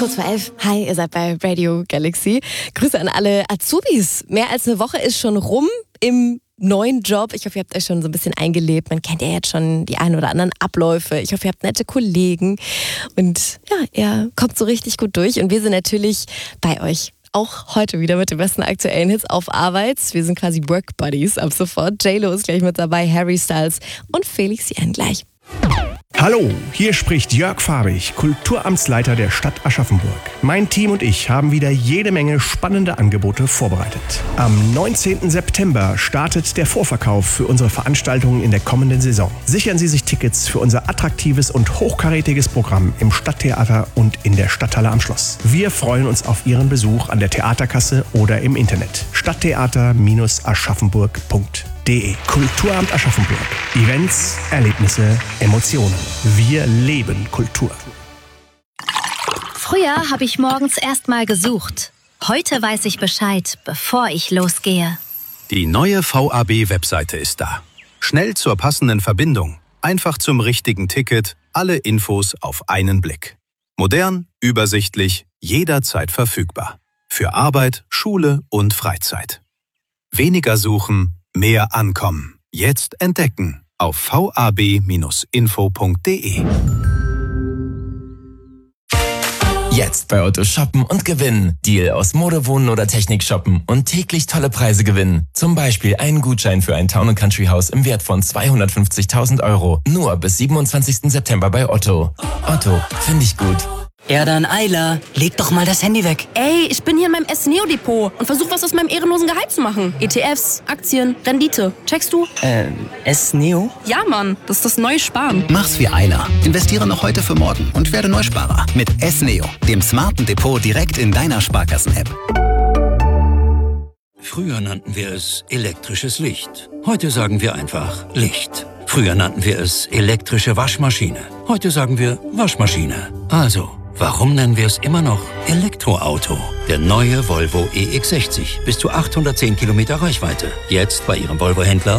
Kurz vor 11. Hi, ihr seid bei Radio Galaxy. Grüße an alle Azubis. Mehr als eine Woche ist schon rum im neuen Job. Ich hoffe, ihr habt euch schon so ein bisschen eingelebt. Man kennt ja jetzt schon die ein oder anderen Abläufe. Ich hoffe, ihr habt nette Kollegen. Und ja, ihr kommt so richtig gut durch. Und wir sind natürlich bei euch. Auch heute wieder mit den besten aktuellen Hits auf Arbeit. Wir sind quasi Work Buddies ab sofort. J-Lo ist gleich mit dabei, Harry Styles und Felix Jen gleich. Hallo, hier spricht Jörg Farbig, Kulturamtsleiter der Stadt Aschaffenburg. Mein Team und ich haben wieder jede Menge spannende Angebote vorbereitet. Am 19. September startet der Vorverkauf für unsere Veranstaltungen in der kommenden Saison. Sichern Sie sich Tickets für unser attraktives und hochkarätiges Programm im Stadttheater und in der Stadthalle am Schloss. Wir freuen uns auf Ihren Besuch an der Theaterkasse oder im Internet. Stadttheater-aschaffenburg.de Kulturamt Aschaffenburg. Events, Erlebnisse, Emotionen. Wir leben Kultur. Früher habe ich morgens erst mal gesucht. Heute weiß ich Bescheid, bevor ich losgehe. Die neue VAB-Webseite ist da. Schnell zur passenden Verbindung, einfach zum richtigen Ticket, alle Infos auf einen Blick. Modern, übersichtlich, jederzeit verfügbar. Für Arbeit, Schule und Freizeit. Weniger suchen, mehr ankommen. Jetzt entdecken auf vab-info.de. Jetzt bei Otto shoppen und gewinnen. Deal aus Mode, Wohnen oder Technik shoppen und täglich tolle Preise gewinnen. Zum Beispiel einen Gutschein für ein Town & Country Haus im Wert von 250.000 €. Nur bis 27. September bei Otto. Otto, finde ich gut. Ja dann, Ayla, leg doch mal das Handy weg. Ey, ich bin hier in meinem S-Neo-Depot und versuche was aus meinem ehrenlosen Gehalt zu machen. ETFs, Aktien, Rendite. Checkst du? S-Neo? Ja, Mann, das ist das neue Sparen. Mach's wie Ayla. Investiere noch heute für morgen und werde Neusparer. Mit S-Neo, dem smarten Depot direkt in deiner Sparkassen-App. Früher nannten wir es elektrisches Licht. Heute sagen wir einfach Licht. Früher nannten wir es elektrische Waschmaschine. Heute sagen wir Waschmaschine. Also, warum nennen wir es immer noch Elektroauto? Der neue Volvo EX60. Bis zu 810 Kilometer Reichweite. Jetzt bei Ihrem Volvo-Händler